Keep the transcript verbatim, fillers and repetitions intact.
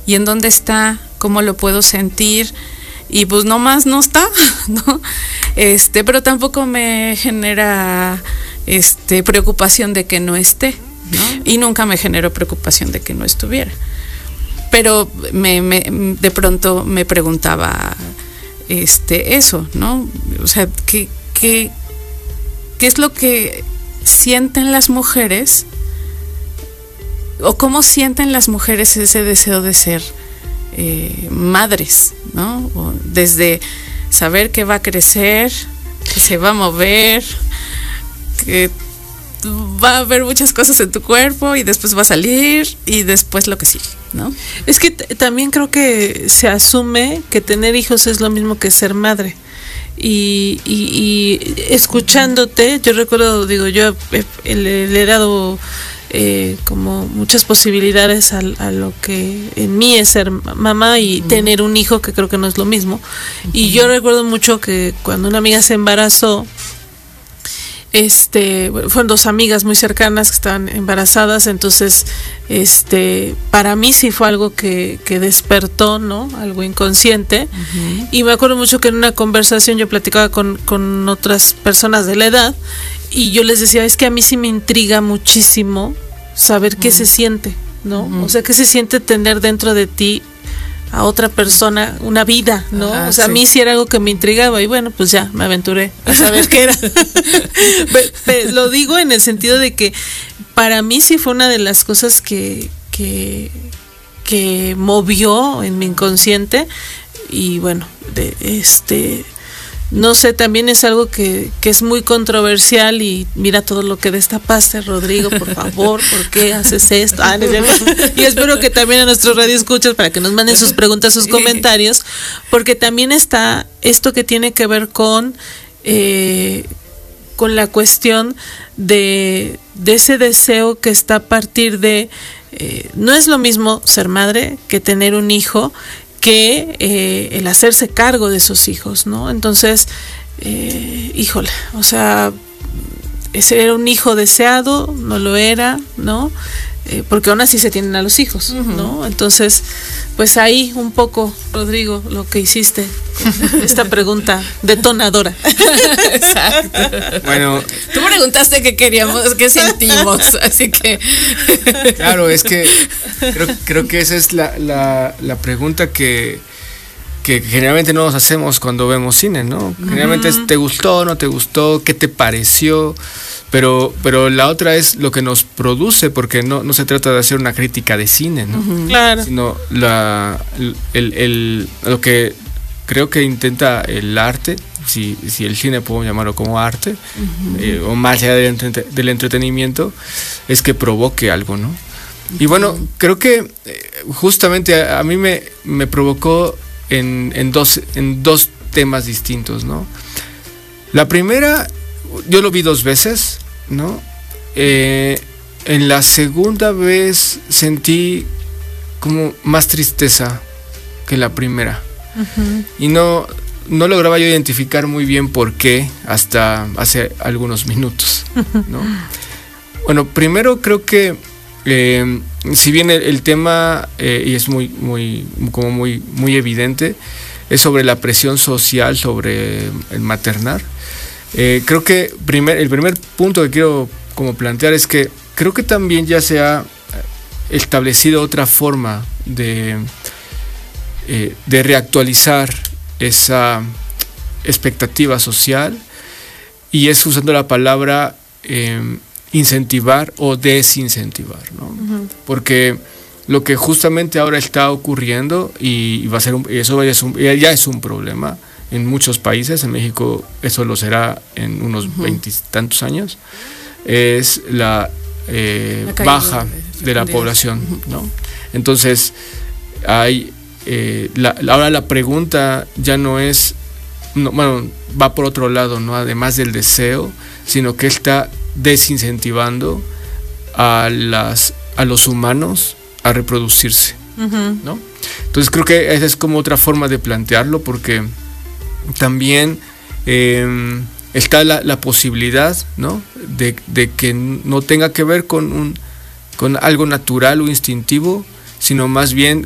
¿Y en dónde está? ¿Cómo lo puedo sentir? Y pues nomás no está, ¿no? Este, pero tampoco me genera este preocupación de que no esté, ¿no? Y nunca me generó preocupación de que no estuviera. Pero me, me de pronto me preguntaba este eso, ¿no? O sea, ¿qué, qué, qué es lo que sienten las mujeres? ¿O cómo sienten las mujeres ese deseo de ser eh, madres, ¿no? O desde saber que va a crecer, que se va a mover, que va a haber muchas cosas en tu cuerpo y después va a salir y después lo que sigue, ¿no? Es que t- también creo que se asume que tener hijos es lo mismo que ser madre. Y, y, y escuchándote, yo recuerdo, digo, yo he, le, le he dado eh, como muchas posibilidades a, a lo que en mí es ser mamá y uh-huh. tener un hijo, que creo que no es lo mismo. Uh-huh. Y yo recuerdo mucho que cuando una amiga se embarazó, este fueron dos amigas muy cercanas que estaban embarazadas, entonces este para mí sí fue algo que, que despertó, ¿no? Algo inconsciente. Uh-huh. Y me acuerdo mucho que en una conversación yo platicaba con, con otras personas de la edad y yo les decía, es que a mí sí me intriga muchísimo saber uh-huh. qué se siente, ¿no? Uh-huh. O sea, qué se siente tener dentro de ti a otra persona, una vida, ¿no? Ajá, o sea, sí. A mí sí era algo que me intrigaba y bueno, pues ya me aventuré a saber qué era. pe, pe, lo digo en el sentido de que para mí sí fue una de las cosas que, que, que movió en mi inconsciente y bueno, de este... No sé, también es algo que, que es muy controversial y mira todo lo que destapaste, Rodrigo, por favor, ¿por qué haces esto? Ah, y espero que también a nuestros radioescuchas para que nos manden sus preguntas, sus comentarios, porque también está esto que tiene que ver con eh, con la cuestión de, de ese deseo que está a partir de, eh, no es lo mismo ser madre que tener un hijo, que eh, el hacerse cargo de sus hijos, ¿no? Entonces, eh, híjole, o sea, ese era un hijo deseado, no lo era, ¿no? Eh, porque aún así se tienen a los hijos, uh-huh. ¿no? Entonces, pues ahí un poco, Rodrigo, lo que hiciste con esta pregunta detonadora. Exacto. Bueno, tú preguntaste qué queríamos, qué sentimos, así que... Claro, es que creo, creo que esa es la, la, la pregunta que, que generalmente no nos hacemos cuando vemos cine, ¿no? Generalmente es, ¿te gustó, no te gustó? ¿Qué te pareció? Pero, pero la otra es lo que nos produce, porque no, no se trata de hacer una crítica de cine, ¿no? Uh-huh. Claro. Sino la, el, el, lo que creo que intenta el arte, si, si el cine podemos llamarlo como arte, uh-huh. eh, o más allá del, entre, del entretenimiento, es que provoque algo, ¿no? Uh-huh. Y bueno, creo que justamente a, a mí me, me provocó en, en, dos, en dos temas distintos, ¿no? La primera... Yo lo vi dos veces, ¿no? Eh, en la segunda vez sentí como más tristeza que la primera. Uh-huh. Y no, no lograba yo identificar muy bien por qué hasta hace algunos minutos, ¿no? Bueno, primero creo que eh, si bien el, el tema, eh, y es muy, muy, como muy, muy evidente, es sobre la presión social sobre el maternar. Eh, creo que primer, el primer punto que quiero como plantear es que creo que también ya se ha establecido otra forma de, eh, de reactualizar esa expectativa social, y es usando la palabra eh, incentivar o desincentivar, ¿no? Uh-huh. Porque lo que justamente ahora está ocurriendo, y, y va a ser un, eso ya es un, ya es un problema en muchos países, en México eso lo será en unos veintitantos uh-huh. años, es la, eh, la baja de, de la población, uh-huh. ¿no? Entonces, hay, eh, la, ahora la pregunta ya no es, no, bueno, va por otro lado, ¿no? Además del deseo, sino que está desincentivando a, las, a los humanos a reproducirse, uh-huh. ¿no? Entonces creo que esa es como otra forma de plantearlo, porque también eh, está la, la posibilidad, ¿no? de, de que no tenga que ver con, un, con algo natural o instintivo, sino más bien